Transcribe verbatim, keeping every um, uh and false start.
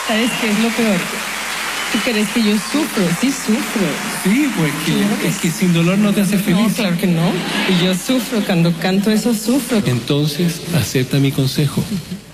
¿Sabes qué es lo peor? ¿Tú crees que yo sufro? Sí sufro. Sí, pues que, Claro que es que sin dolor no te hace feliz. No, claro que no. Y yo sufro, cuando canto eso sufro. Entonces, acepta mi consejo.